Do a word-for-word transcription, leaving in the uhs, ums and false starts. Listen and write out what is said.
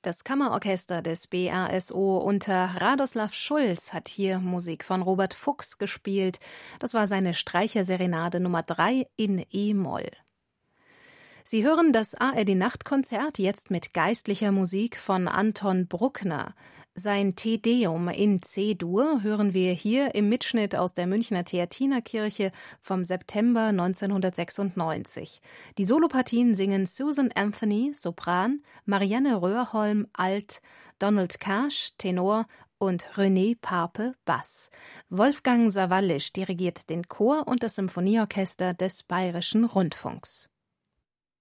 Das Kammerorchester des B R S O unter Radoslav Schulz hat hier Musik von Robert Fuchs gespielt. Das war seine Streicherserenade Nummer drei in E-Moll. Sie hören das A R D-Nachtkonzert jetzt mit geistlicher Musik von Anton Bruckner. Sein Te Deum in C-Dur hören wir hier im Mitschnitt aus der Münchner Theatinerkirche vom September neunzehnhundertsechsundneunzig. Die Solopartien singen Susan Anthony, Sopran, Marianne Röhrholm, Alt, Donald Cash, Tenor und René Pape, Bass. Wolfgang Sawallisch dirigiert den Chor und das Symphonieorchester des Bayerischen Rundfunks.